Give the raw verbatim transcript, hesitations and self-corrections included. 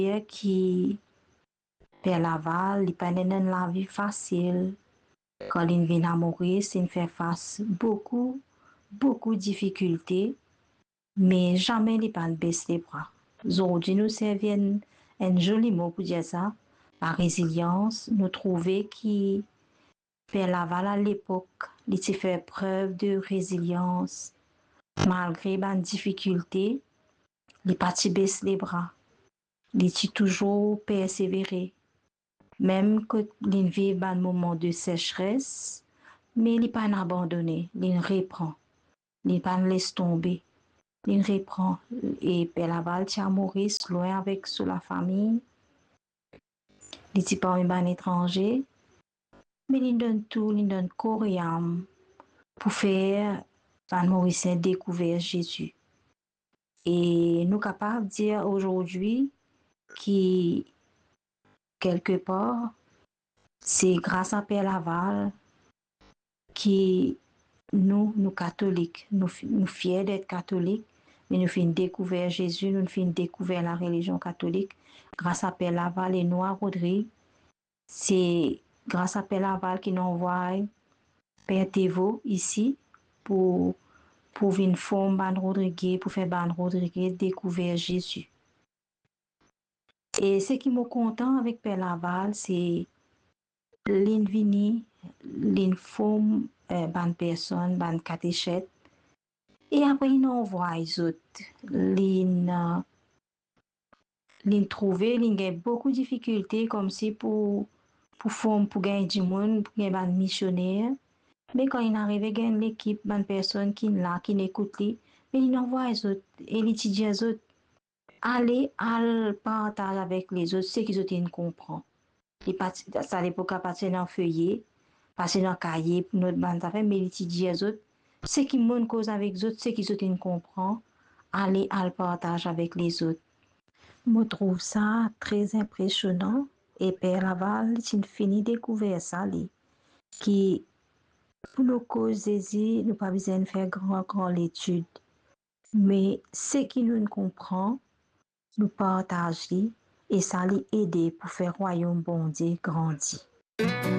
qui Père Laval, il pas dans la vie facile. Quand il vient à mourir, il fait face beaucoup, beaucoup de difficultés, mais jamais il pas baisse les bras. Aujourd'hui, nous servons un joli mot pour dire ça. La résilience, nous trouvons que Père Laval à l'époque, il a fait preuve de résilience. Malgré les difficultés, il pas baisse les bras. Il a toujours persévéré. Même que il vit un moment de sécheresse, mais il n'est pas abandonné, il reprend, il pas laisse tomber, il reprend. Et Père Laval tient Maurice loin avec sous la famille, il n'est pas un étranger, mais il donne tout, il donne corps et âme pour faire Van Maurice découvrir Jésus. Et nous sommes capables de dire aujourd'hui que quelque part, c'est grâce à Père Laval que nous, nous catholiques, nous, nous fiers d'être catholiques, mais nous finissons découvrir Jésus, nous finissons découvrir la religion catholique grâce à Père Laval et nous à Rodrigue. C'est grâce à Père Laval qui nous envoie Père Thévo ici pour, pour venir former Ban Rodrigue, pour faire Ban Rodrigue découvrir Jésus. Et ce qui me content avec Père Laval, c'est l'invini, l'informe, euh, ban personne, ban catéchète. Et après, ils envoient les autres. Ils euh, trouver, ils ont beaucoup de difficultés comme si pour, pour former, pour gagner du monde, pour gagner des missionnaires. Mais quand ils arrivent, ils gagnent l'équipe, des personnes qui sont là, qui n'écoutent pas, mais ils envoient les autres. Et ils disent les autres, allez, allez partager avec les autres, ce qu'ils ont comprennent. Ça à l'époque, passer dans le feuillet, passer dans le cahier pour notre bande affaires, mais ils disent les autres, ce qui montent cause avec les autres, ce qu'ils comprennent, aller à le partage avec les autres. Je trouve ça très impressionnant et Père Laval, c'est fini de découvrir ça, qui pour nos causes, nous n'avons pas besoin de faire grand, grand l'étude. Mais ce qui nous comprend, nous partageons et ça les aider pour faire royaume bon Dieu grandir.